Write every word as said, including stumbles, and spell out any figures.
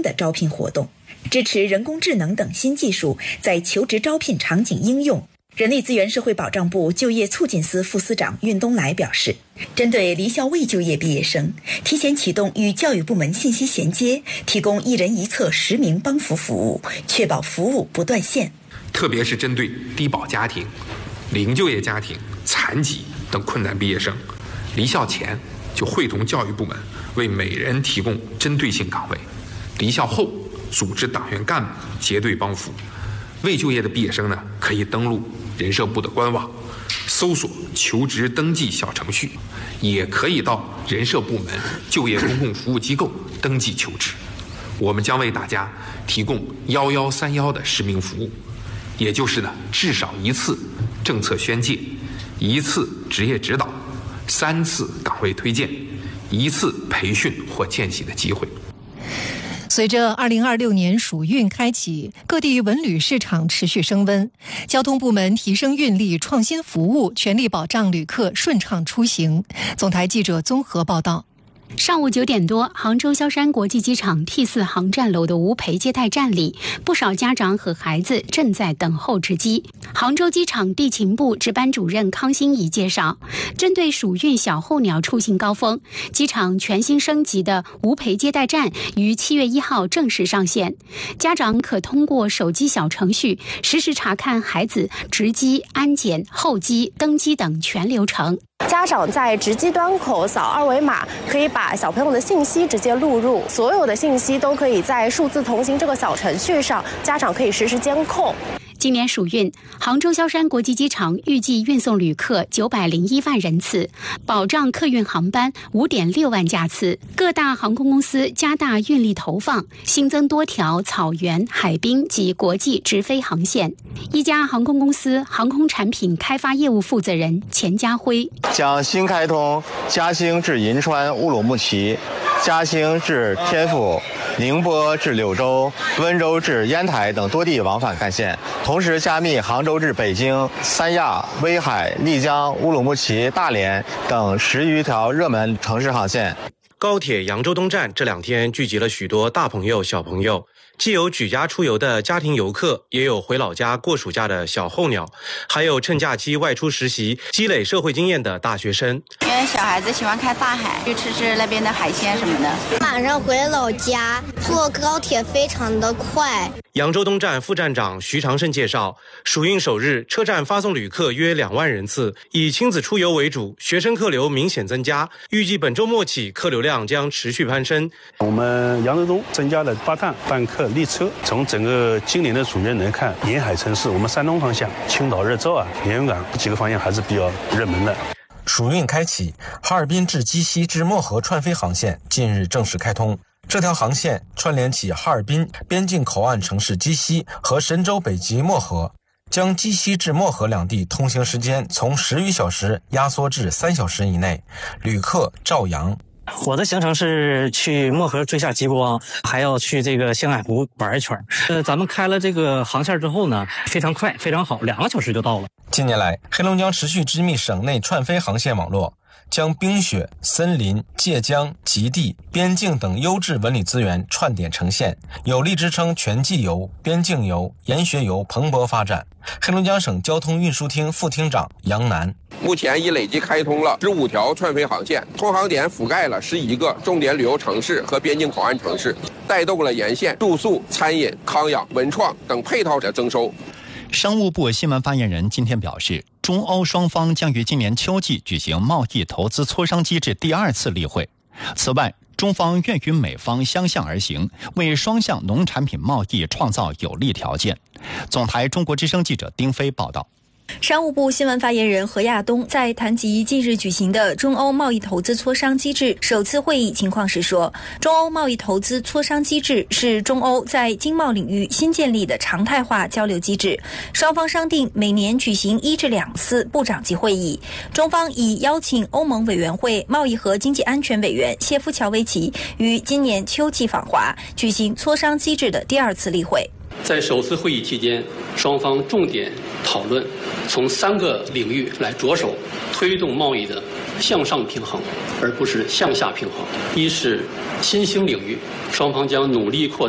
新的招聘活动，支持人工智能等新技术在求职招聘场景应用。人力资源社会保障部就业促进司副司长运东来表示，针对离校未就业毕业生，提前启动与教育部门信息衔接，提供一人一策实名帮扶服务，确保服务不断线。 特别是针对低保家庭、零就业家庭、残疾等困难毕业生，离校前就会同教育部门为每人提供针对性岗位，离校后组织党员干部结对帮扶。未就业的毕业生呢，可以登录人社部的官网，搜索求职登记小程序，也可以到人社部门就业公共服务机构登记求职。我们将为大家提供幺幺三幺的实名服务，也就是呢，至少一次政策宣介，一次职业指导，三次岗位推荐，一次培训或见习的机会。 随着二零二六年暑运开启，各地文旅市场持续升温，交通部门提升运力、创新服务，全力保障旅客顺畅出行。总台记者综合报道。 上午九点多，杭州萧山国际机场 T 四 航站楼的无陪接待站里，不少家长和孩子正在等候值机。杭州机场地勤部值班主任康欣怡介绍，针对暑运小候鸟出行高峰，机场全新升级的无陪接待站于七月一号正式上线。家长可通过手机小程序实时查看孩子值机、安检、候机、登机等全流程。 家长在值机端口扫二维码，可以把小朋友的信息直接录入，所有的信息都可以在数字同行这个小程序上，家长可以实时监控。 今年暑运，杭州萧山国际机场预计运送旅客九百零一万人次，保障客运航班五点六万架次。各大航空公司加大运力投放，新增多条草原、海滨及国际直飞航线。一家航空公司航空产品开发业务负责人钱家辉， 将新开通嘉兴至银川乌鲁木齐、嘉兴至天府、宁波至柳州、温州至烟台等多地往返干线，同时加密杭州至北京、三亚、威海、丽江、乌鲁木齐、大连等十余条热门城市航线。 高铁扬州东站这两天聚集了许多大朋友小朋友，既有举家出游的家庭游客，也有回老家过暑假的小候鸟，还有趁假期外出实习积累社会经验的大学生。 因为小孩子喜欢看大海，去吃吃那边的海鲜什么的。 晚上回老家，坐高铁非常的快。 扬州东站副站长徐长胜介绍，暑运首日车站发送旅客约两万人次，以亲子出游为主，学生客流明显增加，预计本周末起客流量将持续攀升。 我们扬州东增加了八趟班客列车。从整个今年的暑运来看，沿海城市我们山东方向青岛、热照啊、连云港几个方向还是比较热门的。 暑运开启，哈尔滨至鸡西至漠河串飞航线近日正式开通。这条航线串联起哈尔滨边境口岸城市鸡西和神州北极漠河，将鸡西至漠河两地通行时间从十余小时压缩至三小时以内，旅客照阳。 我的行程是去漠河追下极光，还要去这个星海湖玩一圈。呃，咱们开了这个航线之后呢，非常快，非常好，两个小时就到了。 近年来，黑龙江持续织密省内串飞航线网络，将冰雪、森林、界江、极地、边境等优质文旅资源串点呈现，有力支撑全季游、边境游、研学游蓬勃发展。黑龙江省交通运输厅副厅长杨楠， 目前已累计开通了十五条串飞航线，通航点覆盖了十一个重点旅游城市和边境口岸城市，带动了沿线住宿、餐饮、康养、文创等配套的增收。 商务部新闻发言人今天表示，中欧双方将于今年秋季举行贸易投资磋商机制第二次例会。此外，中方愿与美方相向而行，为双向农产品贸易创造有利条件。总台中国之声记者丁飞报道。 商务部新闻发言人何亚东在谈及近日举行的中欧贸易投资磋商机制首次会议情况时说，中欧贸易投资磋商机制是中欧在经贸领域新建立的常态化交流机制，双方商定每年举行一至两次部长级会议。中方已邀请欧盟委员会贸易和经济安全委员谢夫乔维奇于今年秋季访华，举行磋商机制的第二次例会。 在首次会议期间，双方重点讨论从三个领域来着手推动贸易的向上平衡，而不是向下平衡。一是新兴领域，双方将努力扩大